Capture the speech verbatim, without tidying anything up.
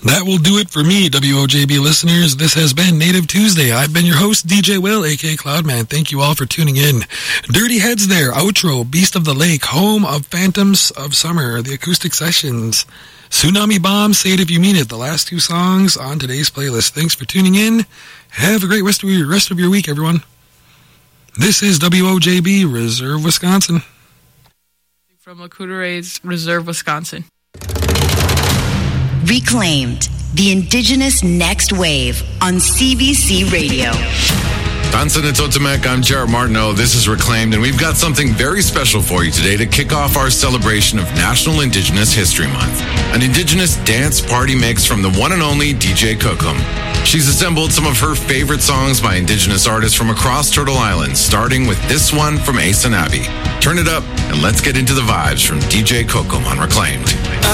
That will do it for me, W O J B listeners. This has been Native Tuesday. I've been your host, D J Will, a k a. Cloudman. Thank you all for tuning in. Dirty Heads there, outro, Beast of the Lake, home of Phantoms of Summer, the acoustic sessions, Tsunami Bomb, Say It If You Mean It, the last two songs on today's playlist. Thanks for tuning in. Have a great rest of your, rest of your week, everyone. This is W O J B, Reserve, Wisconsin. From Lacoudre's Reserve, Wisconsin. Reclaimed, the Indigenous Next Wave on C B C Radio. Tansa Nitotamek, I'm Jared Martineau. This is Reclaimed, and we've got something very special for you today to kick off our celebration of National Indigenous History Month. An Indigenous dance party mix from the one and only D J Cookum. She's assembled some of her favorite songs by Indigenous artists from across Turtle Island, starting with this one from Ace and Abby. Turn it up, and let's get into the vibes from D J Cookum on Reclaimed.